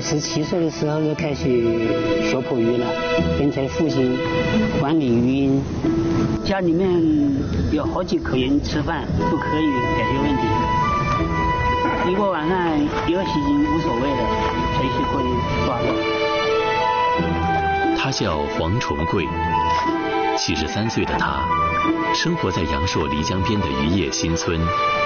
17岁的时候就开始学捕鱼了，跟随父亲管理鱼鹰。家里面有好几口人吃饭，不可以解决问题。一个晚上有洗金无所谓的，随时可以抓的。 他叫黄崇贵，73岁的他生活在阳朔漓江边的渔业新村。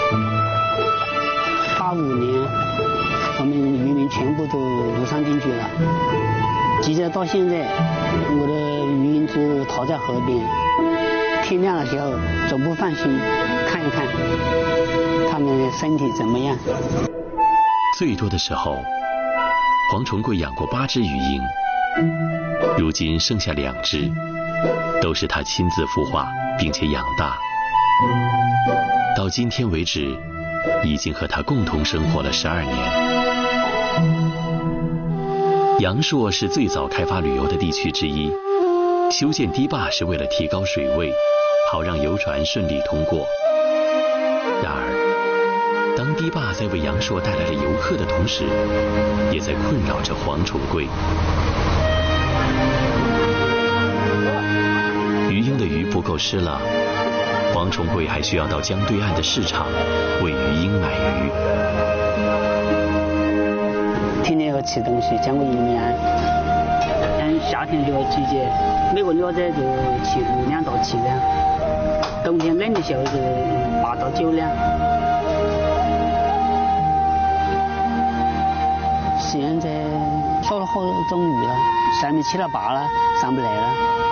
85年，我们渔民全部都陆上定居了。记者到现在，我的渔鹰都逃在河边，天亮的时候总不放心，看一看他们的身体怎么样。 最多的时候，黄崇贵养过8只鱼鹰，如今剩下2只，都是他亲自孵化并且养大。到今天为止，已经和他共同生活了12年。阳朔是最早开发旅游的地区之一，修建堤坝是为了提高水位，好让游船顺利通过。然而，当堤坝在为阳朔带来了游客的同时，也在困扰着黄崇贵。鱼鹰的鱼不够吃了，黄崇贵还需要到江对岸的市场为鱼鹰买鱼。 天天要吃东西，讲过营养。夏天这个季节，每个鸟仔就吃5两到7两，冬天冷的时候是8到9两。现在收了好多种鱼了，3米7了8了，上不来了。